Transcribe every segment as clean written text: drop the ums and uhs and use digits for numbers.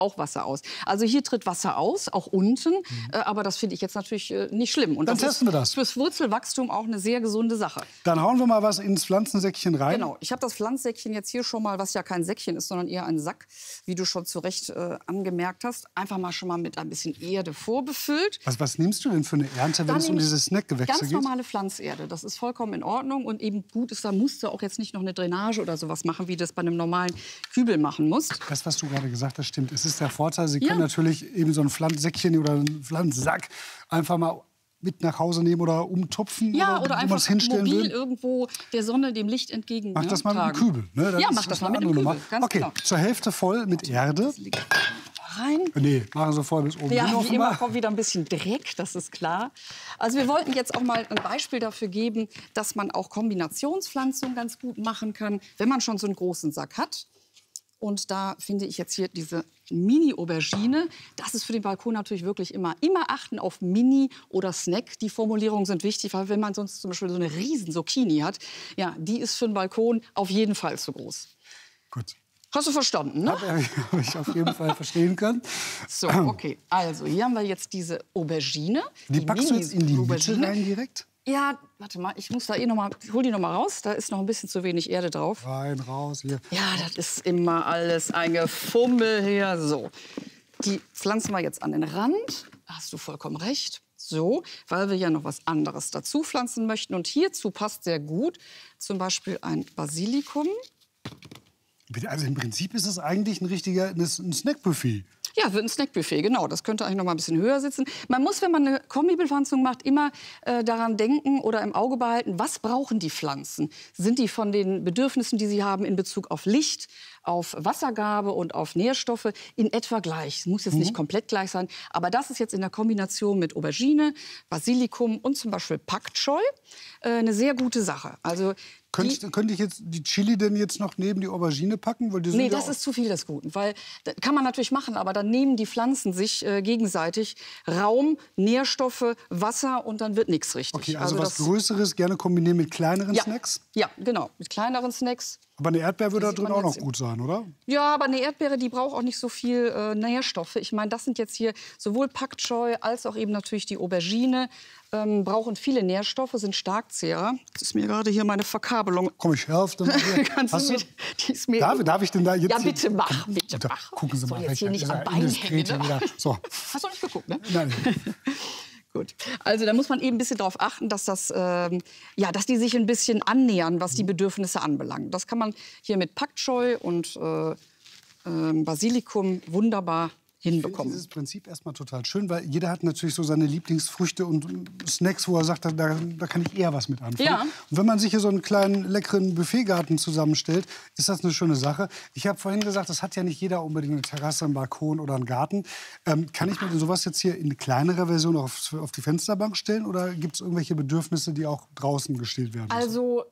auch Wasser aus. Also hier tritt Wasser aus, auch unten. Aber das finde ich jetzt natürlich nicht schlimm. Und dann testen wir das. Fürs Wurzelwachstum auch eine sehr gesunde Sache. Dann hauen wir mal was ins Pflanzensäckchen rein. Genau, ich habe das Pflanzsäckchen jetzt hier schon mal, was ja kein Säckchen ist, sondern eher ein Sack, wie du schon zu Recht angemerkt hast. Einfach mal schon mal mit ein bisschen Erde vorbefüllt. Was nimmst du denn für eine Ernte, wenn es um diese Snackgewächse geht? Ganz normale Pflanzerde, das ist vollkommen in Ordnung. Und eben gut ist, da musst du auch jetzt nicht noch eine Drainage oder sowas machen, wie du das bei einem normalen Kübel machen musst. Das, was du gerade gesagt hast, stimmt. Es ist der Vorteil, Sie können natürlich eben so ein Pflanzsäckchen oder einen Pflanzsack einfach mal mit nach Hause nehmen oder umtupfen. Ja, oder einfach hinstellen mobil will. irgendwo der Sonne, dem Licht entgegen. Mach das mal mit dem Kübel. Ne? Ja, mach das mal mit dem Kübel. Ganz okay, genau. zur Hälfte voll mit Erde. Rein. Nee, machen Sie voll bis oben. Ja, wie immer kommt wieder ein bisschen Dreck, das ist klar. Also wir wollten jetzt auch mal ein Beispiel dafür geben, dass man auch Kombinationspflanzungen ganz gut machen kann, wenn man schon so einen großen Sack hat. Und da finde ich jetzt hier diese Mini-Aubergine. Das ist für den Balkon natürlich wirklich immer achten auf Mini oder Snack. Die Formulierungen sind wichtig, weil wenn man sonst zum Beispiel so eine riesen Zucchini hat, ja, die ist für den Balkon auf jeden Fall zu groß. Gut. Hast du verstanden, ne? Habe ich auf jeden Fall verstehen können. So, okay. Also, hier haben wir jetzt diese Aubergine. Die packst du jetzt in die Mitte rein direkt? Ja, warte mal, ich muss da noch mal, hol die noch mal raus. Da ist noch ein bisschen zu wenig Erde drauf. Rein, raus, hier. Ja, das ist immer alles ein Gefummel hier. So, die pflanzen wir jetzt an den Rand. Da hast du vollkommen recht. So, weil wir ja noch was anderes dazu pflanzen möchten. Und hierzu passt sehr gut zum Beispiel ein Basilikum. Also im Prinzip ist es eigentlich ein Snackbuffet. Ja, wird ein Snackbuffet, genau. Das könnte eigentlich noch mal ein bisschen höher sitzen. Man muss, wenn man eine Kombibepflanzung macht, immer daran denken oder im Auge behalten, was brauchen die Pflanzen? Sind die von den Bedürfnissen, die sie haben in Bezug auf Licht, auf Wassergabe und auf Nährstoffe in etwa gleich? Es muss jetzt nicht komplett gleich sein, aber das ist jetzt in der Kombination mit Aubergine, Basilikum und zum Beispiel Pak Choi eine sehr gute Sache. Also Könnte ich jetzt die Chili denn jetzt noch neben die Aubergine packen? Weil die sind nee, das ist zu viel des Guten. Weil, das kann man natürlich machen, aber dann nehmen die Pflanzen sich gegenseitig Raum, Nährstoffe, Wasser und dann wird nichts richtig. Okay, also was Größeres gerne kombinieren mit kleineren Snacks? Ja, genau, mit kleineren Snacks. Aber eine Erdbeere würde da drin auch noch gut sein, oder? Ja, aber eine Erdbeere, die braucht auch nicht so viel Nährstoffe. Ich meine, das sind jetzt hier sowohl Pak Choi als auch eben natürlich die Aubergine. Brauchen viele Nährstoffe, sind Starkzehrer. Das ist mir gerade hier meine Verkabelung. Komm, ich helfe dann. Kannst du mit, die ist mir darf ich denn da jetzt... Ja, bitte mach, bitte mach. Gucken Sie mal, jetzt hier nicht am Bein hängen, ne? So. Hast du nicht geguckt, ne? Nein. Gut. Also da muss man eben ein bisschen darauf achten, dass dass die sich ein bisschen annähern, was die Bedürfnisse anbelangt. Das kann man hier mit Pak Choi und Basilikum wunderbar hinbekommen. Ich finde dieses Prinzip erstmal total schön, weil jeder hat natürlich so seine Lieblingsfrüchte und Snacks, wo er sagt, da kann ich eher was mit anfangen. Ja. Und wenn man sich hier so einen kleinen, leckeren Buffetgarten zusammenstellt, ist das eine schöne Sache. Ich habe vorhin gesagt, das hat ja nicht jeder unbedingt eine Terrasse, einen Balkon oder einen Garten. Kann ich mir denn sowas jetzt hier in kleinerer Version auf die Fensterbank stellen oder gibt es irgendwelche Bedürfnisse, die auch draußen gestillt werden müssen? Also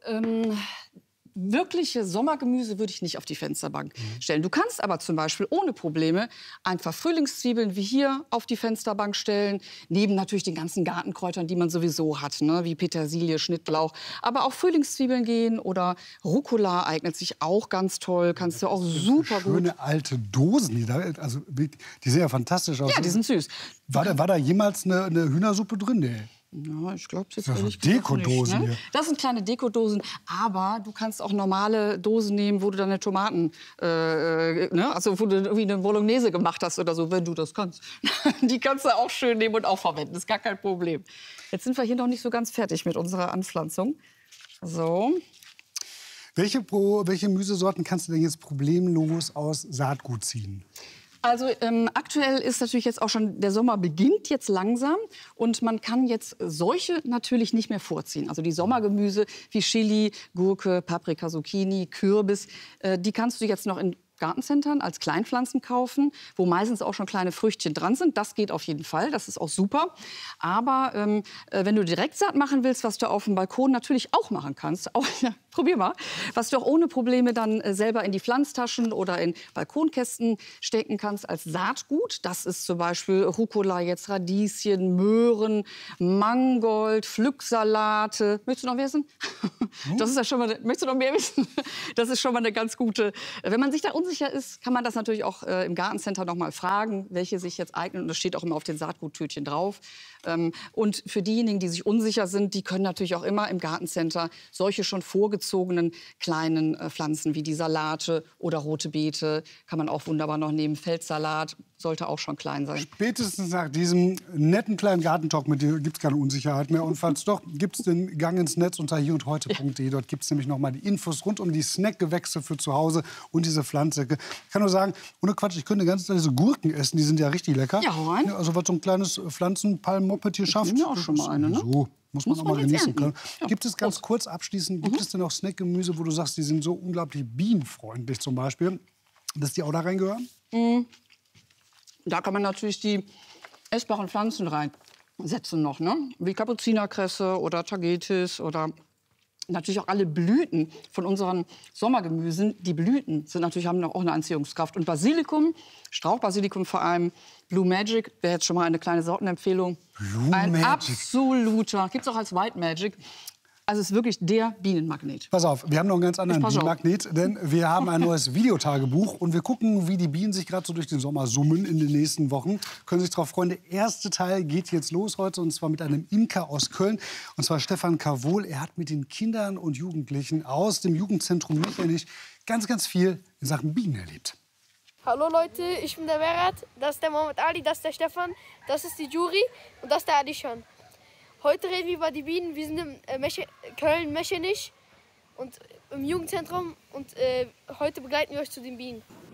wirkliche Sommergemüse würde ich nicht auf die Fensterbank stellen. Du kannst aber zum Beispiel ohne Probleme einfach Frühlingszwiebeln wie hier auf die Fensterbank stellen. Neben natürlich den ganzen Gartenkräutern, die man sowieso hat, ne? Wie Petersilie, Schnittlauch. Aber auch Frühlingszwiebeln gehen oder Rucola eignet sich auch ganz toll. Kannst du auch super gut. Schöne alte Dosen, die sehen ja fantastisch aus. Ja, die sind süß. War da jemals eine Hühnersuppe drin? Nee. Ja, ich glaube jetzt das ehrlich sind Dekodosen nicht, ne? Das sind kleine Dekodosen, aber du kannst auch normale Dosen nehmen, wo du deine Tomaten, also wo du irgendwie eine Bolognese gemacht hast oder so, wenn du das kannst. Die kannst du auch schön nehmen und auch verwenden, ist gar kein Problem. Jetzt sind wir hier noch nicht so ganz fertig mit unserer Anpflanzung. So. Welche Gemüsesorten kannst du denn jetzt problemlos aus Saatgut ziehen? Also aktuell ist natürlich jetzt auch schon, der Sommer beginnt jetzt langsam und man kann jetzt solche natürlich nicht mehr vorziehen. Also die Sommergemüse wie Chili, Gurke, Paprika, Zucchini, Kürbis, die kannst du jetzt noch in Gartencentern als Kleinpflanzen kaufen, wo meistens auch schon kleine Früchtchen dran sind. Das geht auf jeden Fall, das ist auch super. Aber wenn du Direktsaat machen willst, was du auf dem Balkon natürlich auch machen kannst, auch, ja, probier mal. Was du auch ohne Probleme dann selber in die Pflanztaschen oder in Balkonkästen stecken kannst als Saatgut. Das ist zum Beispiel Rucola, jetzt Radieschen, Möhren, Mangold, Pflücksalate. Möchtest du noch mehr wissen? Das ist ja schon mal, möchtest du noch mehr wissen? Das ist schon mal eine ganz gute. Wenn man sich da unsicher ist, kann man das natürlich auch im Gartencenter noch mal fragen, welche sich jetzt eignen. Und das steht auch immer auf den Saatguttütchen drauf. Und für diejenigen, die sich unsicher sind, die können natürlich auch immer im Gartencenter solche schon vorgezogenen kleinen Pflanzen wie die Salate oder rote Beete kann man auch wunderbar noch nehmen. Feldsalat sollte auch schon klein sein. Spätestens nach diesem netten kleinen Gartentalk mit dir gibt es keine Unsicherheit mehr. Und falls doch, gibt es den Gang ins Netz unter hierundheute.de. Dort gibt es nämlich noch mal die Infos rund um die Snackgewächse für zu Hause und diese Pflanzsäcke. Ich kann nur sagen, ohne Quatsch, ich könnte ganz diese Gurken essen, die sind ja richtig lecker. Ja, hau rein. Ja, also was so ein kleines Pflanzenpalm-Moped hier schafft. Ja, auch schon mal eine, ne? So. Muss man auch mal jetzt genießen ernten. können. Ja. Gibt es ganz kurz abschließend, gibt es denn auch Snackgemüse, wo du sagst, die sind so unglaublich bienenfreundlich zum Beispiel, dass die auch da reingehören? Da kann man natürlich die essbaren Pflanzen reinsetzen noch, ne? Wie Kapuzinerkresse oder Tagetes oder natürlich auch alle Blüten von unseren Sommergemüsen. Die Blüten sind natürlich, haben auch eine Anziehungskraft. Und Basilikum, Strauchbasilikum vor allem, Blue Magic, wäre jetzt schon mal eine kleine Sortenempfehlung. Ein Magic. absoluter, gibt es auch als White Magic. Also es ist wirklich der Bienenmagnet. Pass auf, wir haben noch einen ganz anderen pass auf. Bienenmagnet, denn wir haben ein neues Videotagebuch und wir gucken, wie die Bienen sich gerade so durch den Sommer summen in den nächsten Wochen. Können sich darauf freuen. Der erste Teil geht jetzt los heute und zwar mit einem Imker aus Köln und zwar Stefan Kavol. Er hat mit den Kindern und Jugendlichen aus dem Jugendzentrum Mechernich ganz, ganz viel in Sachen Bienen erlebt. Hallo Leute, ich bin der Berat, das ist der Mohammed Ali, das ist der Stefan, das ist die Juri und das ist der Adishan. Heute reden wir über die Bienen. Wir sind im Köln-Mechernich und im Jugendzentrum und heute begleiten wir euch zu den Bienen.